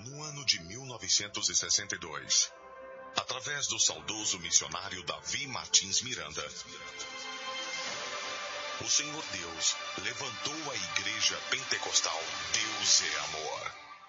No ano de 1962, através do saudoso missionário Davi Martins Miranda, o Senhor Deus levantou a Igreja Pentecostal Deus é Amor.